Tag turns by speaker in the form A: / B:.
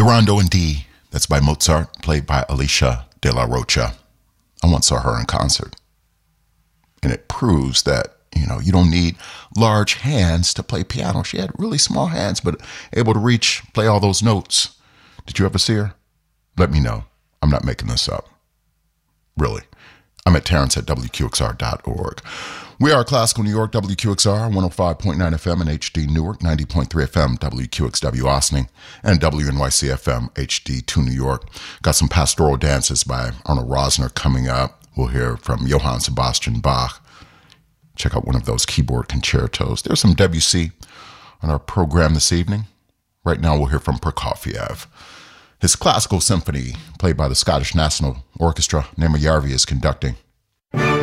A: Rondo in D, that's by Mozart, played by Alicia de la Rocha. I once saw her in concert. And it proves that, you don't need large hands to play piano. She had really small hands, but able to play all those notes. Did you ever see her? Let me know. I'm not making this up. Really. I'm at Terrence at WQXR.org. We are Classical New York, WQXR, 105.9 FM in HD Newark, 90.3 FM, WQXW Austin, and WNYC FM, HD2 New York. Got some pastoral dances by Arnold Rosner coming up. We'll hear from Johann Sebastian Bach. Check out one of those keyboard concertos. There's some Debussy on our program this evening. Right now we'll hear from Prokofiev. His classical symphony, played by the Scottish National Orchestra, Nema Järvi is conducting.